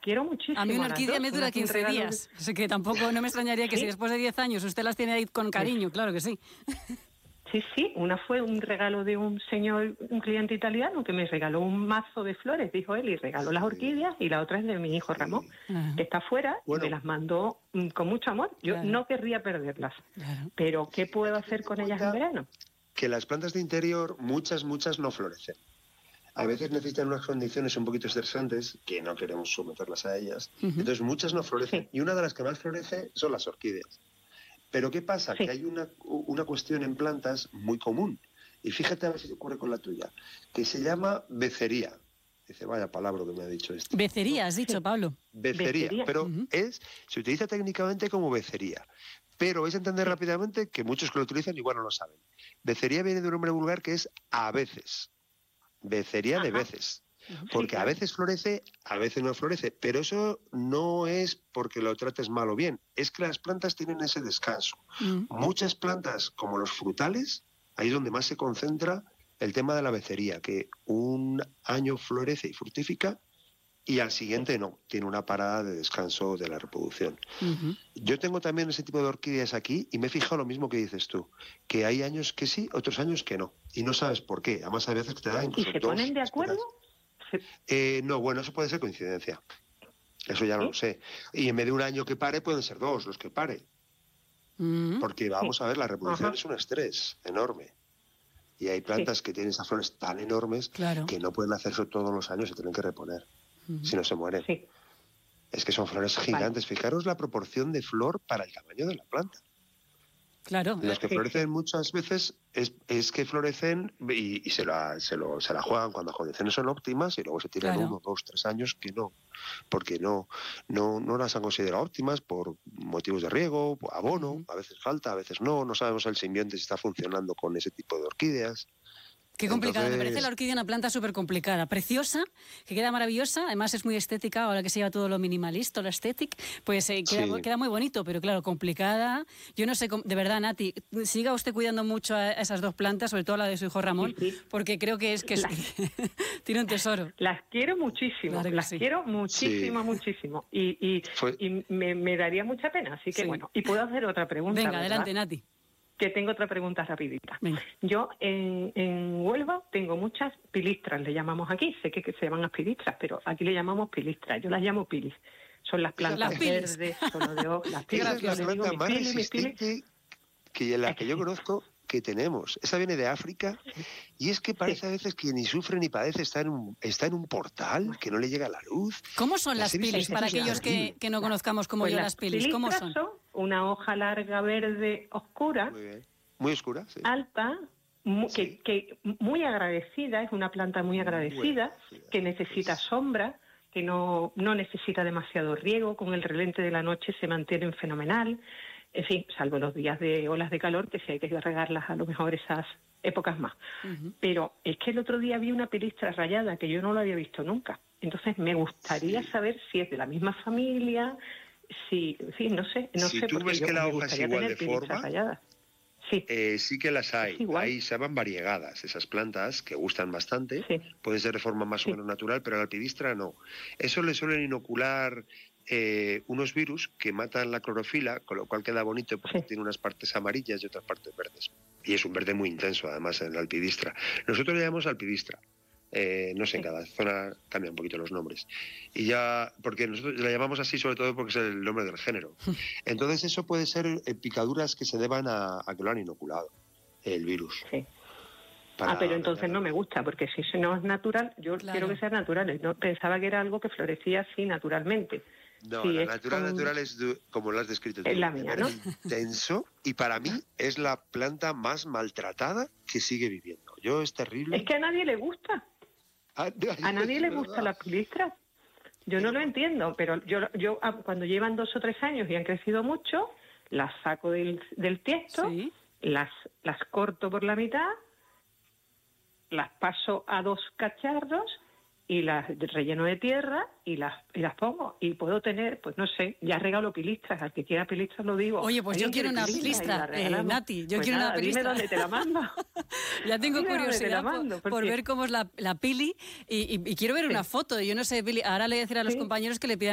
quiero muchísimo. A mí una orquídea me dura 15 días, así que tampoco no me extrañaría que si después de 10 años usted las tiene ahí con cariño, claro que sí. Sí, una fue un regalo de un señor, un cliente italiano, que me regaló un mazo de flores, dijo él, y regaló las orquídeas, y la otra es de mi hijo Ramón, que está afuera, y me las mandó con mucho amor. Yo no querría perderlas, pero ¿qué puedo hacer con ellas en verano? Que las plantas de interior, muchas no florecen. A veces necesitan unas condiciones un poquito estresantes, que no queremos someterlas a ellas, entonces muchas no florecen, y una de las que más florece son las orquídeas. Pero ¿qué pasa? Que hay una cuestión en plantas muy común, y fíjate a ver si te ocurre con la tuya, que se llama becería. Dice, vaya palabra que me ha dicho esto. Becería, has dicho, Pablo. Becería, pero se utiliza técnicamente como becería. Pero vais a entender rápidamente que muchos que lo utilizan igual no lo saben. Becería viene de un nombre vulgar que es a veces. Becería de veces. Porque a veces florece, a veces no florece. Pero eso no es porque lo trates mal o bien. Es que las plantas tienen ese descanso. Muchas plantas, como los frutales, ahí es donde más se concentra el tema de la becería, que un año florece y fructifica y al siguiente no, tiene una parada de descanso de la reproducción. Yo tengo también ese tipo de orquídeas aquí y me he fijado lo mismo que dices tú, que hay años que sí, otros años que no, y no sabes por qué. Además hay veces que te dan incluso ¿Y se ponen de acuerdo? No, bueno, eso puede ser coincidencia. Eso ya no lo sé. Y en vez de un año que pare, pueden ser 2 los que pare. Porque vamos a ver, la reproducción es un estrés enorme. Y hay plantas que tienen esas flores tan enormes que no pueden hacerse todos los años, se tienen que reponer. Si no se mueren. Es que son flores gigantes. Fijaros la proporción de flor para el tamaño de la planta. Claro. Los que florecen muchas veces es que florecen y se la juegan cuando las condiciones son óptimas y luego se tiran 1, 2, 3 años que no, porque no las han considerado óptimas por motivos de riego, abono, a veces falta, a veces no sabemos el simbionte si está funcionando con ese tipo de orquídeas. Qué complicado, me parece la orquídea una planta súper complicada, preciosa, que queda maravillosa, además es muy estética, ahora que se lleva todo lo minimalista, lo estético, pues queda muy bonito, pero claro, complicada. Yo no sé, de verdad, Nati, siga usted cuidando mucho a esas 2 plantas, sobre todo la de su hijo Ramón, porque creo que tiene un tesoro. Las quiero muchísimo, quiero muchísimo, y me daría mucha pena, así que bueno, y puedo hacer otra pregunta. Venga, adelante, Nati. Que tengo otra pregunta rapidita. Venga. Yo en Huelva tengo muchas pilistras, le llamamos aquí, sé que se llaman aspidistras, pero aquí le llamamos pilistras, yo las llamo pilis. Son las plantas verdes, solo de las pilis. Esa es la planta más resistente que la que yo conozco que tenemos. Esa viene de África y es que parece a veces que ni sufre ni padece, está en un portal, que no le llega la luz. ¿Cómo son las pilis? Para aquellos que no conozcamos como yo las pilis, ¿cómo son? Una hoja larga verde oscura, muy oscura, alta, que muy agradecida, es una planta muy agradecida, que necesita sombra, que no necesita demasiado riego, con el relente de la noche se mantienen fenomenal. En fin, salvo los días de olas de calor, que sí hay que regarlas a lo mejor esas épocas más. Pero es que el otro día vi una pilistra rayada que yo no lo había visto nunca. Entonces me gustaría saber si es de la misma familia, no sé. Si tú ves que la hoja es igual de forma, sí que las hay. Ahí se llaman variegadas, esas plantas que gustan bastante. Puede ser de forma más o menos natural, pero a la pilistra no. Eso le suelen inocular unos virus que matan la clorofila, con lo cual queda bonito porque tiene unas partes amarillas y otras partes verdes. Y es un verde muy intenso, además, en la alpidistra. Nosotros le llamamos alpidistra. No sé, en cada zona cambian un poquito los nombres. Y ya, porque nosotros la llamamos así sobre todo porque es el nombre del género. Entonces eso puede ser picaduras que se deban a que lo han inoculado, el virus. Pero entonces no me gusta, porque si eso no es natural, yo quiero que sea natural. No, pensaba que era algo que florecía así naturalmente. No, la natural es como lo has descrito tú. Es la mía, ¿no? Intenso, y para mí es la planta más maltratada que sigue viviendo. Es terrible. Es que a nadie le gusta. A nadie le gusta la pilistra. Yo no lo entiendo, pero yo cuando llevan 2 o 3 años y han crecido mucho, las saco del tiesto, las corto por la mitad, las paso a 2 cacharros y las relleno de tierra y las pongo. Y puedo tener, pues no sé, ya regalo pilistras. Al que quiera pilistras lo digo. Oye, pues yo quiero una pilistra, Nati. Yo quiero una pilistra. Dime dónde te la mando. Ya tengo curiosidad por ver cómo es la pili y quiero ver una foto. Yo no sé, Pili, ahora le voy a decir a los compañeros que le pidan